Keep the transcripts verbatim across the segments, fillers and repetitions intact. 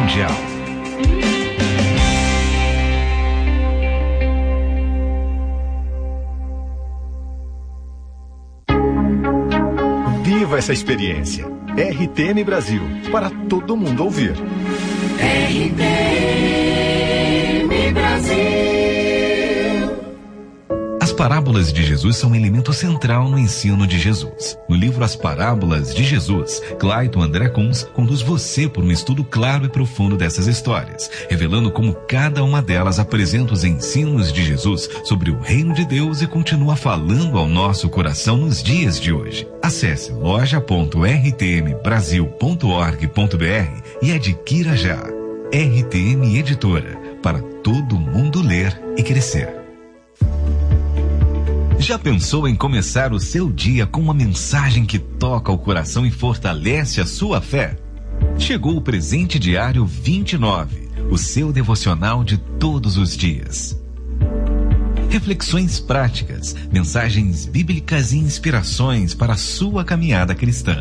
mundial. Viva essa experiência. R T M Brasil, para todo mundo ouvir. R T M Brasil. As parábolas de Jesus são um elemento central no ensino de Jesus. No livro As Parábolas de Jesus, Clayton André Kunz conduz você por um estudo claro e profundo dessas histórias, revelando como cada uma delas apresenta os ensinos de Jesus sobre o reino de Deus e continua falando ao nosso coração nos dias de hoje. Acesse loja ponto r t m brasil ponto org ponto b r e adquira já. R T M Editora, para todo mundo ler e crescer. Já pensou em começar o seu dia com uma mensagem que toca o coração e fortalece a sua fé? Chegou o Presente Diário vinte e nove, o seu devocional de todos os dias. Reflexões práticas, mensagens bíblicas e inspirações para a sua caminhada cristã.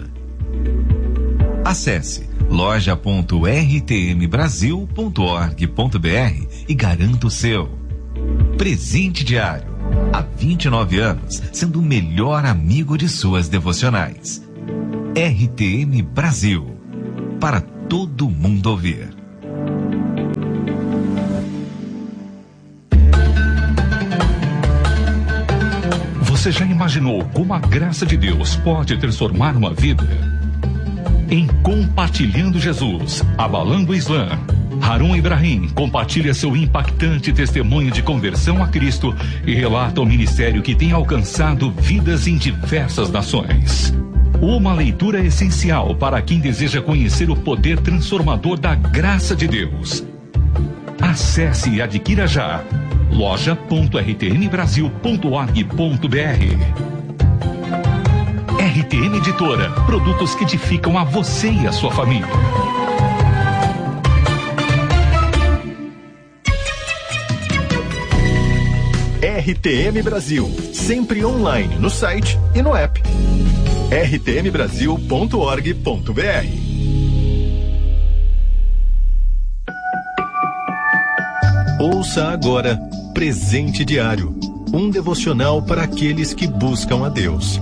Acesse loja ponto r t m brasil ponto org ponto b r e garanta o seu. Presente Diário. Há vinte e nove anos, sendo o melhor amigo de suas devocionais. R T M Brasil, para todo mundo ouvir. Você já imaginou como a graça de Deus pode transformar uma vida? Em Compartilhando Jesus, Abalando o Islã, Harun Ibrahim compartilha seu impactante testemunho de conversão a Cristo e relata o ministério que tem alcançado vidas em diversas nações. Uma leitura essencial para quem deseja conhecer o poder transformador da graça de Deus. Acesse e adquira já loja ponto r t m brasil ponto org ponto b r. R T M Editora, produtos que edificam a você e a sua família. R T M Brasil, sempre online no site e no app. r t m brasil ponto org ponto b r. Ouça agora Presente Diário, um devocional para aqueles que buscam a Deus.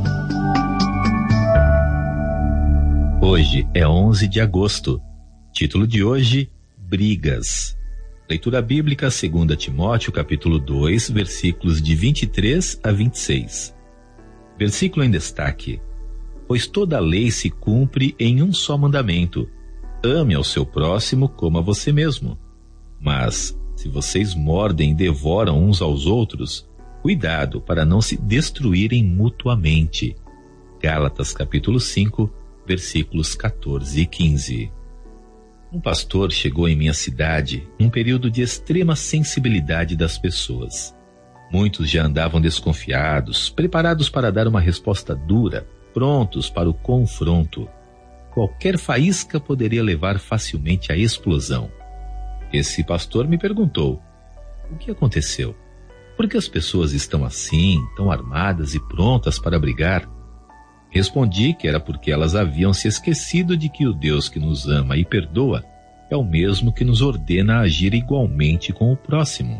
Hoje é onze de agosto. Título de hoje: Brigas. Leitura bíblica, segunda Timóteo, capítulo dois, versículos de vinte e três a vinte e seis. Versículo em destaque: Pois toda a lei se cumpre em um só mandamento: ame ao seu próximo como a você mesmo. Mas, se vocês mordem e devoram uns aos outros, cuidado para não se destruírem mutuamente. Gálatas, capítulo cinco, versículos quatorze e quinze. Um pastor chegou em minha cidade num período de extrema sensibilidade das pessoas. Muitos já andavam desconfiados, preparados para dar uma resposta dura, prontos para o confronto. Qualquer faísca poderia levar facilmente à explosão. Esse pastor me perguntou: o que aconteceu? Por que as pessoas estão assim, tão armadas e prontas para brigar? Respondi que era porque elas haviam se esquecido de que o Deus que nos ama e perdoa é o mesmo que nos ordena a agir igualmente com o próximo.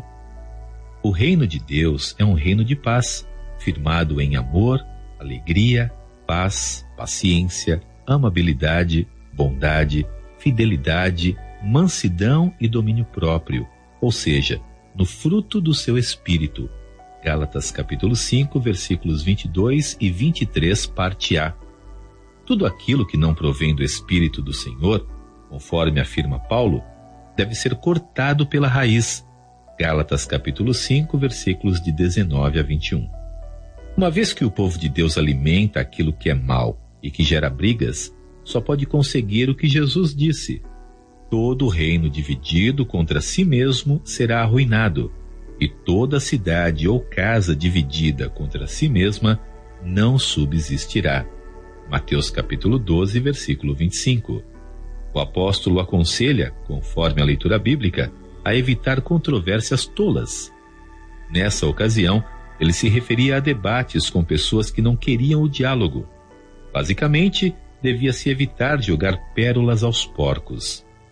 O reino de Deus é um reino de paz, firmado em amor, alegria, paz, paciência, amabilidade, bondade, fidelidade, mansidão e domínio próprio, ou seja, no fruto do seu espírito. Gálatas capítulo cinco, versículos vinte e dois e vinte e três, parte A. Tudo aquilo que não provém do Espírito do Senhor, conforme afirma Paulo, deve ser cortado pela raiz. Gálatas capítulo cinco, versículos de dezenove a vinte e um. Uma vez que o povo de Deus alimenta aquilo que é mal e que gera brigas, só pode conseguir o que Jesus disse: todo reino dividido contra si mesmo será arruinado, e toda cidade ou casa dividida contra si mesma não subsistirá. Mateus capítulo doze, versículo vinte e cinco. O apóstolo aconselha, conforme a leitura bíblica, a evitar controvérsias tolas. Nessa ocasião, ele se referia a debates com pessoas que não queriam o diálogo. Basicamente, devia-se evitar jogar pérolas aos porcos.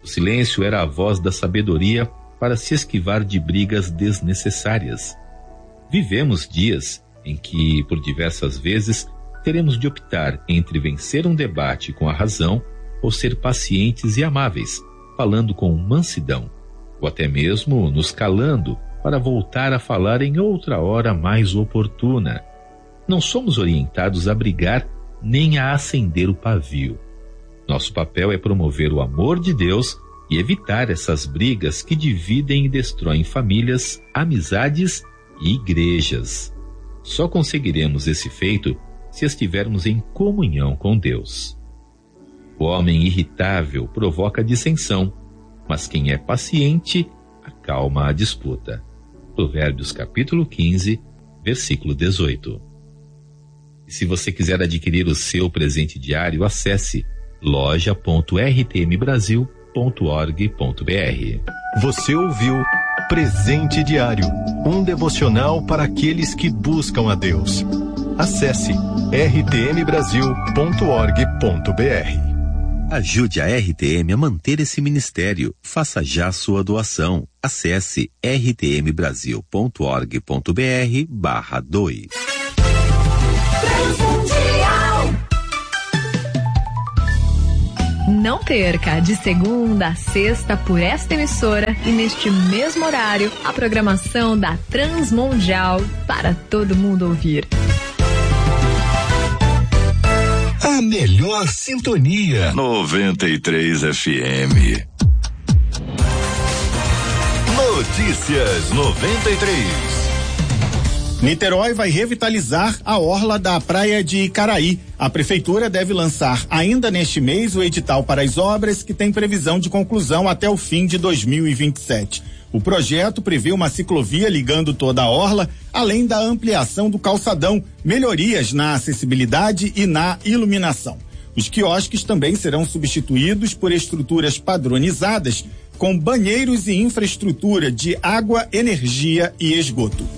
O silêncio era a voz da sabedoria para se esquivar de brigas desnecessárias. Vivemos dias em que, por diversas vezes, teremos de optar entre vencer um debate com a razão ou ser pacientes e amáveis, falando com mansidão, ou até mesmo nos calando para voltar a falar em outra hora mais oportuna. Não somos orientados a brigar nem a acender o pavio. Nosso papel é promover o amor de Deus e evitar essas brigas que dividem e destroem famílias, amizades e igrejas. Só conseguiremos esse feito se estivermos em comunhão com Deus. O homem irritável provoca dissensão, mas quem é paciente acalma a disputa. Provérbios capítulo quinze, versículo dezoito. E se você quiser adquirir o seu presente diário, acesse loja ponto r t m brasil ponto org ponto b r. Você ouviu Presente Diário, um devocional para aqueles que buscam a Deus. Acesse r t m brasil ponto org ponto b r. Ajude a R T M a manter esse ministério. Faça já sua doação. Acesse r t m brasil ponto org ponto b r barra doe. Não perca, de segunda a sexta, por esta emissora e neste mesmo horário, a programação da Transmundial para todo mundo ouvir. A melhor sintonia. noventa e três F M. Notícias noventa e três. Niterói vai revitalizar a orla da praia de Icaraí. A prefeitura deve lançar ainda neste mês o edital para as obras, que tem previsão de conclusão até o fim de dois mil e vinte e sete. O projeto prevê uma ciclovia ligando toda a orla, além da ampliação do calçadão, melhorias na acessibilidade e na iluminação. Os quiosques também serão substituídos por estruturas padronizadas, com banheiros e infraestrutura de água, energia e esgoto.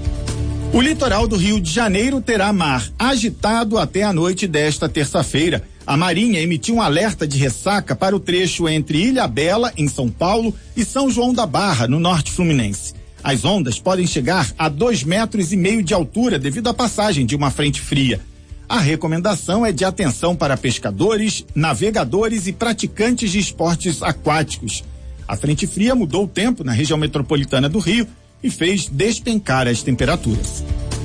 O litoral do Rio de Janeiro terá mar agitado até a noite desta terça-feira. A Marinha emitiu um alerta de ressaca para o trecho entre Ilhabela, em São Paulo, e São João da Barra, no norte fluminense. As ondas podem chegar a dois metros e meio de altura devido à passagem de uma frente fria. A recomendação é de atenção para pescadores, navegadores e praticantes de esportes aquáticos. A frente fria mudou o tempo na região metropolitana do Rio e fez despencar as temperaturas.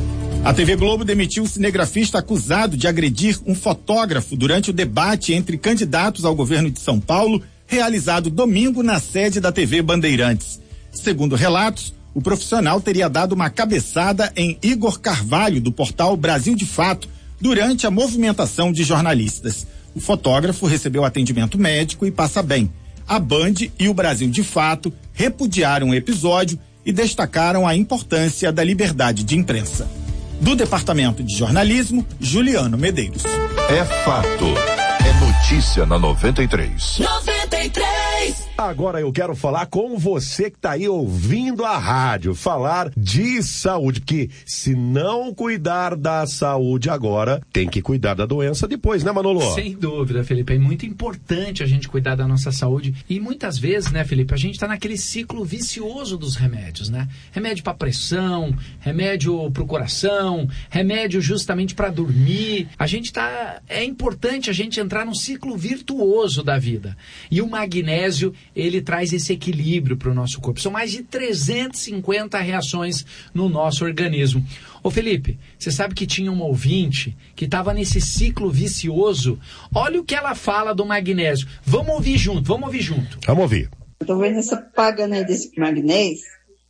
A T V Globo demitiu o cinegrafista acusado de agredir um fotógrafo durante o debate entre candidatos ao governo de São Paulo, realizado domingo na sede da T V Bandeirantes. Segundo relatos, o profissional teria dado uma cabeçada em Igor Carvalho, do portal Brasil de Fato, durante a movimentação de jornalistas. O fotógrafo recebeu atendimento médico e passa bem. A Band e o Brasil de Fato repudiaram o episódio e destacaram a importância da liberdade de imprensa. Do Departamento de Jornalismo, Juliano Medeiros. É fato. É notícia na noventa e três. noventa e três. Agora eu quero falar com você que tá aí ouvindo a rádio, falar de saúde, porque se não cuidar da saúde agora, tem que cuidar da doença depois, né, Manolo? Sem dúvida, Felipe, é muito importante a gente cuidar da nossa saúde e muitas vezes, né, Felipe, a gente tá naquele ciclo vicioso dos remédios, né? Remédio para pressão, remédio pro coração, remédio justamente para dormir. A gente tá, é importante a gente entrar num ciclo virtuoso da vida. E o magnésio, ele traz esse equilíbrio para o nosso corpo. São mais de trezentas e cinquenta reações no nosso organismo. Ô Felipe, você sabe que tinha uma ouvinte que estava nesse ciclo vicioso. Olha o que ela fala do magnésio. Vamos ouvir junto, vamos ouvir junto. Vamos ouvir. Eu tô vendo essa propaganda aí desse magnésio,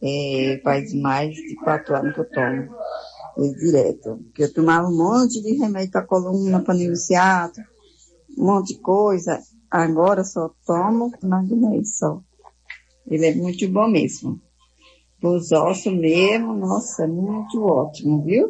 é, faz mais de quatro anos que eu tomo ele direto. Porque eu tomava um monte de remédio para coluna, para ciático, um monte de coisa. Agora só tomo magnésio só. Ele é muito bom mesmo. Os ossos mesmo, nossa, é muito ótimo, viu?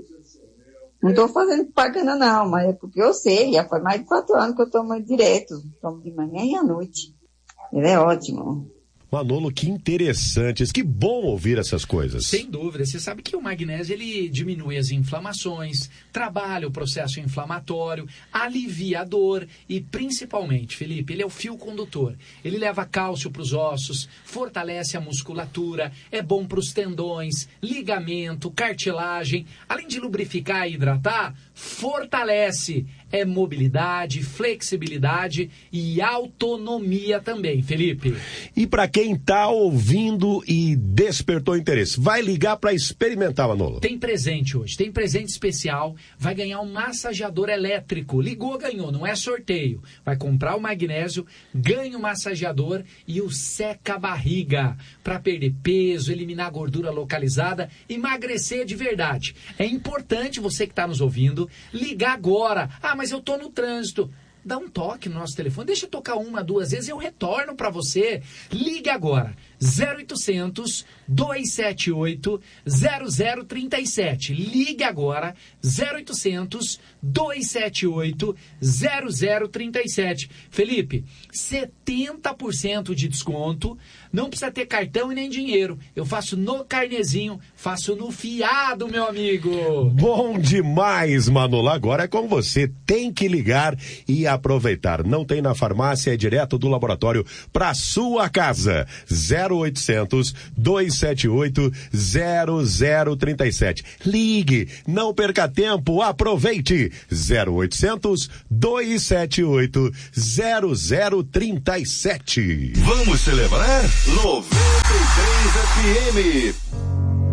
Não estou fazendo propaganda não, mas é porque eu sei, já faz mais de quatro anos que eu tomo direto. Tomo de manhã e à noite. Ele é ótimo. Manolo, que interessantes, que bom ouvir essas coisas. Sem dúvida, você sabe que o magnésio ele diminui as inflamações, trabalha o processo inflamatório, alivia a dor e principalmente, Felipe, ele é o fio condutor. Ele leva cálcio para os ossos, fortalece a musculatura, é bom para os tendões, ligamento, cartilagem, além de lubrificar e hidratar, fortalece. É mobilidade, flexibilidade e autonomia também, Felipe. E para quem tá ouvindo e despertou interesse, vai ligar para experimentar, Manolo. Tem presente hoje, tem presente especial, vai ganhar um massageador elétrico. Ligou, ganhou, não é sorteio. Vai comprar o magnésio, ganha o massageador e o seca-barriga para perder peso, eliminar gordura localizada, emagrecer de verdade. É importante você que está nos ouvindo ligar agora. Ah, mas eu tô no trânsito. Dá um toque no nosso telefone, deixa eu tocar uma, duas vezes, eu retorno para você. Ligue agora, zero oitocentos, dois sete oito, zero zero três sete. Ligue agora, zero oitocentos, dois sete oito, zero zero três sete. Felipe, setenta por cento de desconto, não precisa ter cartão e nem dinheiro. Eu faço no carnezinho, faço no fiado, meu amigo. Bom demais, Manolo. Agora é com você. Tem que ligar e aproveitar. Não tem na farmácia, é direto do laboratório para sua casa. zero oitocentos, dois sete oito, zero zero três sete. Ligue, não perca tempo, aproveite. zero oitocentos, dois sete oito, zero zero três sete. Vamos celebrar noventa e três F M.